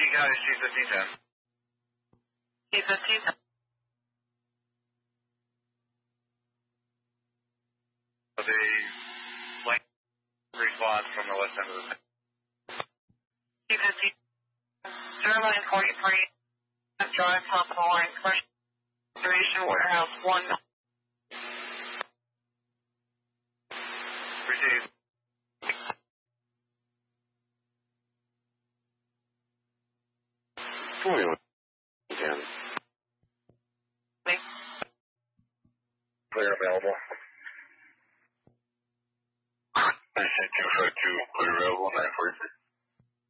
got it, C-1510. C-1510. The lane response from the west end of the city. C-15, 0943, drive top of the line, commercial duration warehouse 1. Received. Again. Clear available. I said 252, clear available, 943.